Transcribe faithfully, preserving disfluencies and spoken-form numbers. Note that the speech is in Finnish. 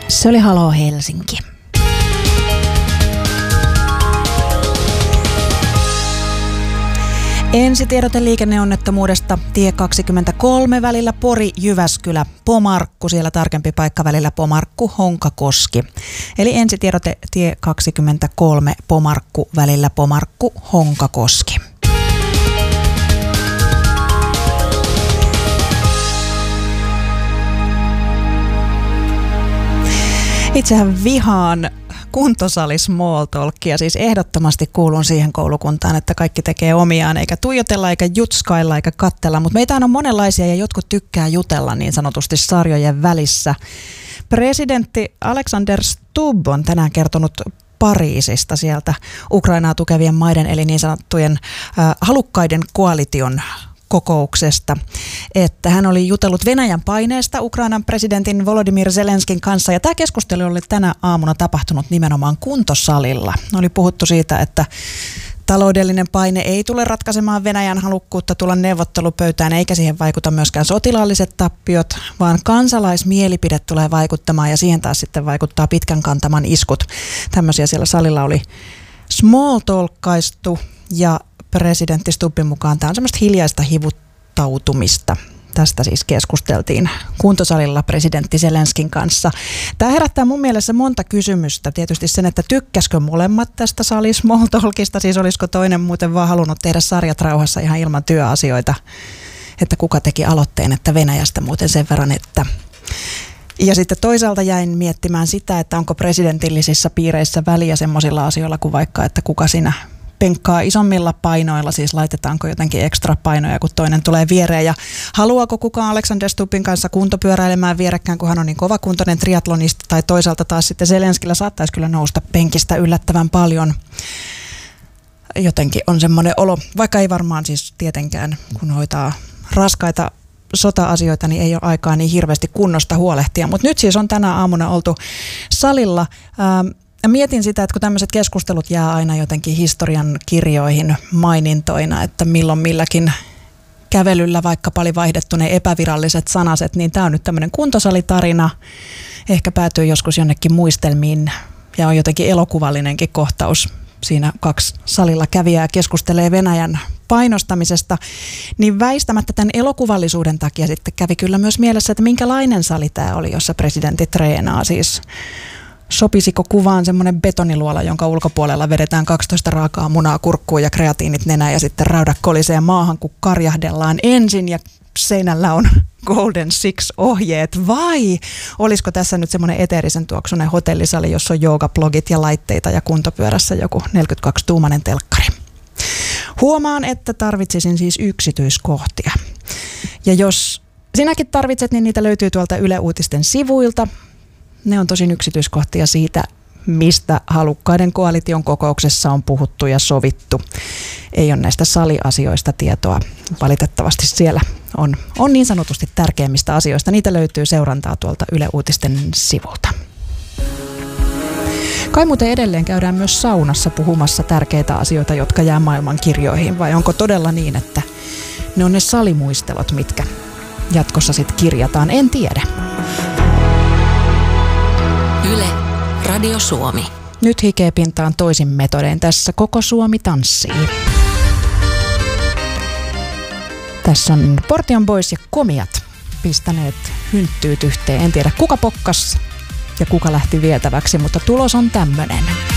Se oli Halo Helsinki. Ensitiedote liikenneonnettomuudesta tie kaksikymmentäkolme välillä Pori-Jyväskylä, Pomarkku, siellä tarkempi paikka välillä Pomarkku-Honkakoski. Eli ensitiedote tie kaksikymmentäkolme Pomarkku välillä Pomarkku-Honkakoski. Itsehän vihaan kuntosali small talkia, siis ehdottomasti kuulun siihen koulukuntaan, että kaikki tekee omiaan, eikä tuijotella, eikä jutskailla, eikä kattella, mutta meitä on monenlaisia ja jotkut tykkää jutella niin sanotusti sarjojen välissä. Presidentti Alexander Stubb on tänään kertonut Pariisista, sieltä Ukrainaa tukevien maiden eli niin sanottujen äh, halukkaiden koalition kokouksesta, että hän oli jutellut Venäjän paineesta Ukrainan presidentin Volodymyr Zelenskin kanssa, ja tämä keskustelu oli tänä aamuna tapahtunut nimenomaan kuntosalilla. Oli puhuttu siitä, että taloudellinen paine ei tule ratkaisemaan Venäjän halukkuutta tulla neuvottelupöytään, eikä siihen vaikuta myöskään sotilaalliset tappiot, vaan kansalaismielipide tulee vaikuttamaan, ja siihen taas sitten vaikuttaa pitkän kantaman iskut. Tämmöisiä siellä salilla oli small talkkaistu, ja presidentti Stubbin mukaan tämä on semmoista hiljaista hivuttautumista. Tästä siis keskusteltiin kuntosalilla presidentti Zelenskin kanssa. Tämä herättää mun mielessä monta kysymystä. Tietysti sen, että tykkäskö molemmat tästä sali small talkista, siis olisiko toinen muuten vaan halunnut tehdä sarjat rauhassa ihan ilman työasioita. Että kuka teki aloitteen, että Venäjästä muuten sen verran, että... Ja sitten toisaalta jäin miettimään sitä, että onko presidentillisissä piireissä väliä semmoisilla asioilla kuin vaikka, että kuka siinä penkkaa isommilla painoilla, siis laitetaanko jotenkin ekstra painoja, kun toinen tulee viereen, ja haluaako kukaan Alexander Stubbin kanssa kuntopyöräilemään vierekään, kun hän on niin kovakuntoinen triatlonisti, tai toisaalta taas sitten Zelenskillä saattaisi kyllä nousta penkistä yllättävän paljon. Jotenkin on semmoinen olo, vaikka ei varmaan siis tietenkään, kun hoitaa raskaita sota-asioita, niin ei ole aikaa niin hirveästi kunnosta huolehtia, mutta nyt siis on tänä aamuna oltu salilla. Ähm, Mietin sitä, että kun tämmöiset keskustelut jää aina jotenkin historian kirjoihin mainintoina, että milloin milläkin kävelyllä vaikka oli vaihdettu ne epäviralliset sanaset, niin tämä on nyt tämmöinen kuntosalitarina. Ehkä päätyy joskus jonnekin muistelmiin ja on jotenkin elokuvallinenkin kohtaus. Siinä kaksi salilla kävijää keskustelee Venäjän painostamisesta, niin väistämättä tämän elokuvallisuuden takia sitten kävi kyllä myös mielessä, että minkälainen sali tämä oli, jossa presidentti treenaa siis. Sopisiko kuvaan semmoinen betoniluola, jonka ulkopuolella vedetään kaksitoista raakaa munaa kurkkuun ja kreatiinit nenään ja sitten raudat kolisee maahan, kun karjahdellaan ensin ja seinällä on Golden Six-ohjeet, vai olisiko tässä nyt semmoinen eteerisen tuoksunen hotellisali, jossa on joogablogit ja laitteita ja kuntopyörässä joku neljäkymmentäkaksi-tuumainen telkkari. Huomaan, että tarvitsisin siis yksityiskohtia. Ja jos sinäkin tarvitset, niin niitä löytyy tuolta Yle Uutisten sivuilta. Ne on tosin yksityiskohtia siitä, mistä halukkaiden koalition kokouksessa on puhuttu ja sovittu. Ei ole näistä saliasioista tietoa. Valitettavasti siellä on, on niin sanotusti tärkeimmistä asioista. Niitä löytyy seurantaa tuolta Yle Uutisten sivulta. Kai muuten edelleen käydään myös saunassa puhumassa tärkeitä asioita, jotka jää maailman kirjoihin. Vai onko todella niin, että ne on ne salimuistelot, mitkä jatkossa sitten kirjataan? En tiedä. Yle, Radio Suomi. Nyt hikeä pintaan toisin metodein. Tässä Koko Suomi tanssii. Tässä on Portion Boys ja Komiat pistäneet hynttyyt yhteen. En tiedä kuka pokkas ja kuka lähti vietäväksi, mutta tulos on tämmönen.